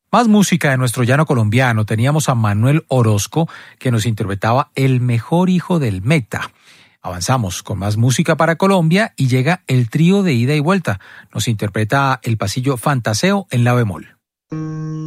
Más música de nuestro llano colombiano. Teníamos a Manuel Orozco, que nos interpretaba El mejor hijo del Meta. Avanzamos con más música para Colombia y llega el trío de ida y vuelta. Nos interpreta El pasillo fantaseo en la bemol.